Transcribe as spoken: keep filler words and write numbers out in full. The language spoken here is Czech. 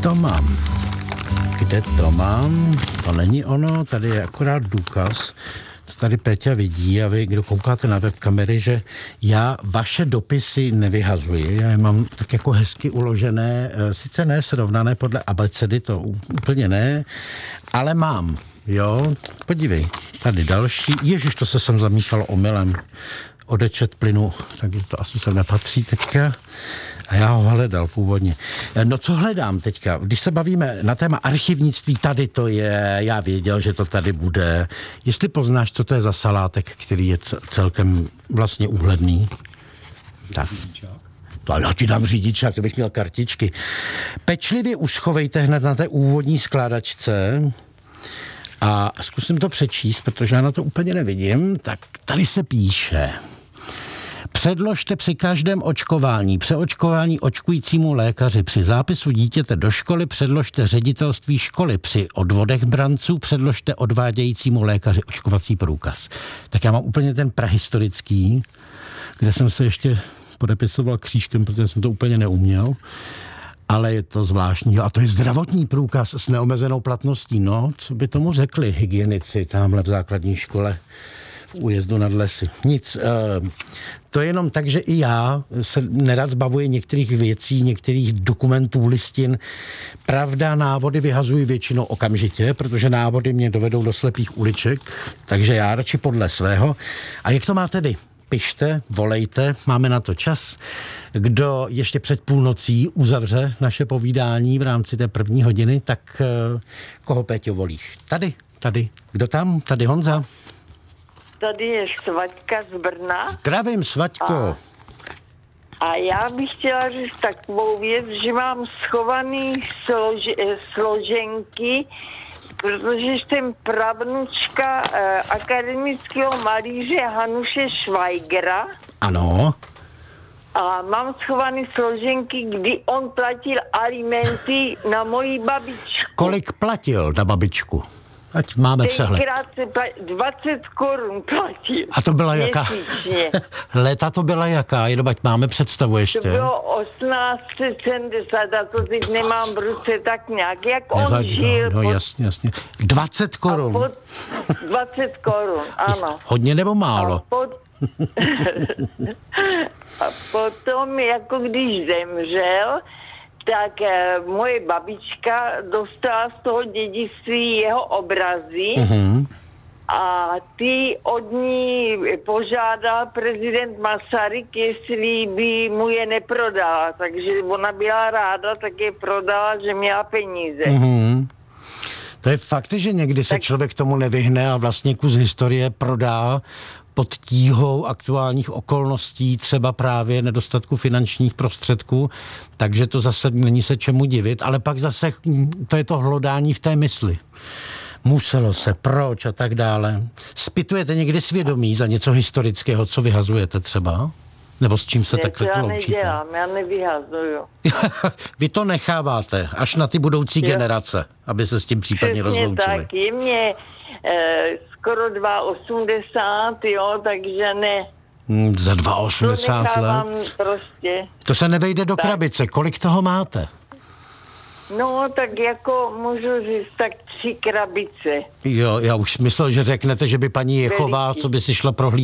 to mám? Kde to mám? To není ono, tady je akorát důkaz. To tady Péťa vidí a vy, kdo koukáte na webkamery, že já vaše dopisy nevyhazuji. Já je mám tak jako hezky uložené, sice ne srovnané podle abecedy, to úplně ne, ale mám. Jo, podívej, tady další. Ježiš, to se sem zamíchalo omylem. Odečet plynu, takže to asi sem nepatří teďka. A já ho hledal původně. No co hledám teďka? Když se bavíme na téma archivnictví, tady to je, já věděl, že to tady bude. Jestli poznáš, co to je za salátek, který je celkem vlastně úhledný. Tak. To já ti dám řidičák, abych měl kartičky. Pečlivě uschovejte hned na té úvodní skládačce a zkusím to přečíst, protože já na to úplně nevidím. Tak tady se píše: předložte při každém očkování, přeočkování očkujícímu lékaři, při zápisu dítěte do školy předložte ředitelství školy, při odvodech branců předložte odvádějícímu lékaři očkovací průkaz. Tak já mám úplně ten prahistorický, kde jsem se ještě podepisoval křížkem, protože jsem to úplně neuměl. Ale je to zvláštní. A to je zdravotní průkaz s neomezenou platností. No, co by tomu řekli hygienici tamhle v základní škole v Újezdu nad Lesy. Nic. To je jenom tak, že i já se nerad zbavuji některých věcí, některých dokumentů, listin. Pravda, návody vyhazuji většinou okamžitě, protože návody mě dovedou do slepých uliček, takže já radši podle svého. A jak to máte vy? Pište, volejte, máme na to čas. Kdo ještě před půlnocí uzavře naše povídání v rámci té první hodiny, tak koho, Péťo, volíš? Tady, tady. Kdo tam? Tady Honza. Tady je Svaťka z Brna. Zdravím, Svaťko. A, a já bych chtěla říct takovou věc, že mám schovaný slož, složenky, protože jsem pravnučka eh, akademického malíře Hanuše Švajgera. Ano. A mám schovaný složenky, kdy on platil alimenty na moji babičku. Kolik platil na babičku? Ať máme přehled. Tenkrát se pla- dvacet korun platil. A to byla jaká? Měsíčně. Léta to byla jaká? Jenom ať máme představu ještě. To bylo osmnáct set sedmdesát a to teď nemám v ruce tak nějak. Jak Nevadí, on žil. no, no pod... jasně, jasně. dvacet korun. Pod... dvacet korun, ano. Hodně nebo málo? A, pod... a potom, jako když zemřel, tak eh, moje babička dostala z toho dědictví jeho obrazy. Uh-huh. A ty od ní požádal prezident Masaryk, jestli by mu je neprodala. Takže ona byla ráda, tak je prodala, že měla peníze. Mm-hmm. To je fakt, že někdy se tak... člověk tomu nevyhne a vlastně kus historie prodá pod tíhou aktuálních okolností, třeba právě nedostatku finančních prostředků, takže to zase není se čemu divit, ale pak zase to je to hlodání v té mysli. Muselo se, proč a tak dále. Zpytujete někdy svědomí za něco historického, co vyhazujete třeba? Nebo s čím se ne, takhle já loučíte? nedělám, já nevyhazuju. Vy to necháváte až na ty budoucí jo. generace, aby se s tím případně přesně rozloučili. Tak, je mě e, skoro osmdesát dva, jo, takže ne. Hmm, za osmdesát dva let? Prostě. To se nevejde do tak. krabice. Kolik toho máte? No, tak jako můžu říct, tak tři krabice. Jo, já už myslel, že řeknete, že by paní Jechová, Veliký. co by si šla prohlídat